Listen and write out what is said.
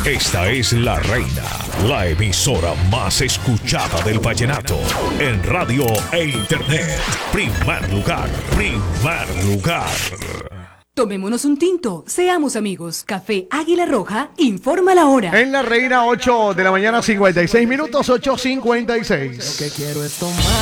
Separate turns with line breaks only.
Esta es La Reina, la emisora más escuchada del vallenato en radio e internet. Primer lugar, primer lugar.
Tomémonos un tinto, seamos amigos. Café Águila Roja informa la hora.
En La Reina, 8 de la mañana, 56 minutos, 8:56.
Lo que quiero es tomar.